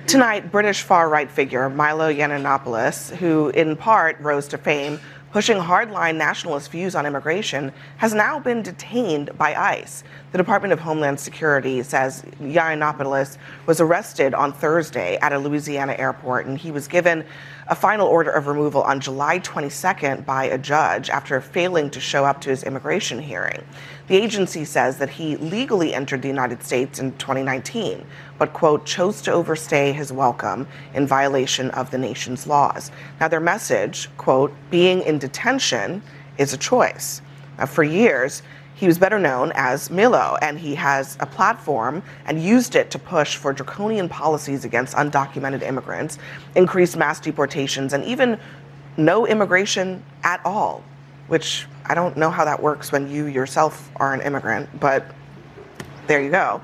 Tonight, British far-right figure Milo Yiannopoulos, who in part rose to fame pushing hardline nationalist views on immigration, has now been detained by ICE. The Department of Homeland Security says Yiannopoulos was arrested on Thursday at a Louisiana airport, and he was given a final order of removal on July 22nd by a judge after failing to show up to his immigration hearing. The agency says that he legally entered the United States in 2019, but, quote, chose to overstay his welcome in violation of the nation's laws. Now, their message, quote, being in detention is a choice. Now, for years, he was better known as Milo, and he has a platform and used it to push for draconian policies against undocumented immigrants, increased mass deportations, and even no immigration at all, which I don't know how that works when you yourself are an immigrant, but there you go.